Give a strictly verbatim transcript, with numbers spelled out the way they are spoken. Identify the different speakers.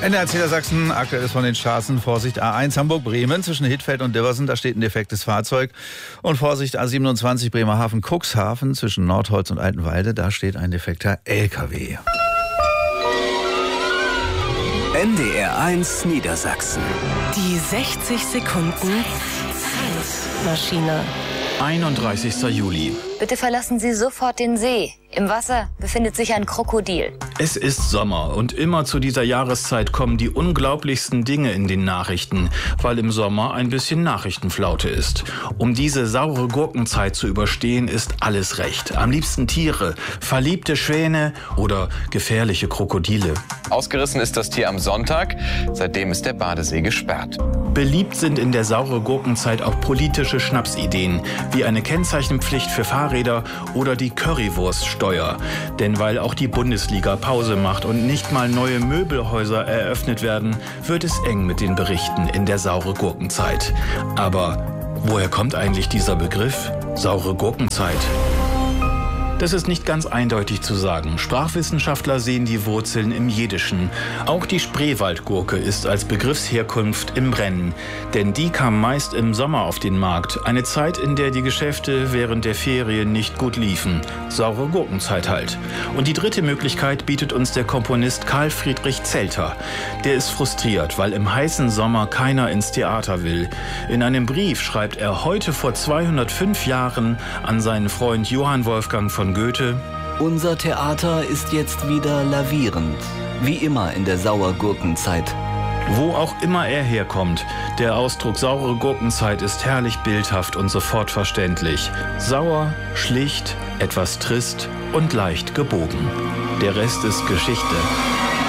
Speaker 1: N D R Niedersachsen, aktuell ist von den Straßen. Vorsicht A eins Hamburg-Bremen zwischen Hittfeld und Diversen, da steht ein defektes Fahrzeug. Und Vorsicht A siebenundzwanzig Bremerhaven-Cuxhaven zwischen Nordholz und Altenwalde, da steht ein defekter L K W.
Speaker 2: N D R eins Niedersachsen.
Speaker 3: Die sechzig Sekunden Zeitmaschine.
Speaker 4: einunddreißigster Juli.
Speaker 5: Bitte verlassen Sie sofort den See. Im Wasser befindet sich ein Krokodil.
Speaker 4: Es ist Sommer und immer zu dieser Jahreszeit kommen die unglaublichsten Dinge in den Nachrichten, weil im Sommer ein bisschen Nachrichtenflaute ist. Um diese saure Gurkenzeit zu überstehen, ist alles recht. Am liebsten Tiere, verliebte Schwäne oder gefährliche Krokodile.
Speaker 6: Ausgerissen ist das Tier am Sonntag. Seitdem ist der Badesee gesperrt.
Speaker 4: Beliebt sind in der saure Gurkenzeit auch politische Schnapsideen, wie eine Kennzeichenpflicht für Fahrräder oder die Currywurststeuer. Denn weil auch die Bundesliga Pause macht und nicht mal neue Möbelhäuser eröffnet werden, wird es eng mit den Berichten in der saure Gurkenzeit. Aber woher kommt eigentlich dieser Begriff? Saure Gurkenzeit? Das ist nicht ganz eindeutig zu sagen. Sprachwissenschaftler sehen die Wurzeln im Jiddischen. Auch die Spreewaldgurke ist als Begriffsherkunft im Rennen. Denn die kam meist im Sommer auf den Markt. Eine Zeit, in der die Geschäfte während der Ferien nicht gut liefen. Saure Gurkenzeit halt. Und die dritte Möglichkeit bietet uns der Komponist Karl Friedrich Zelter. Der ist frustriert, weil im heißen Sommer keiner ins Theater will. In einem Brief schreibt er heute vor zweihundertfünf Jahren an seinen Freund Johann Wolfgang von Goethe:
Speaker 2: Unser Theater ist jetzt wieder lavierend, wie immer in der Sauergurkenzeit.
Speaker 4: Wo auch immer er herkommt, der Ausdruck saure Gurkenzeit ist herrlich bildhaft und sofort verständlich. Sauer, schlicht, etwas trist und leicht gebogen. Der Rest ist Geschichte.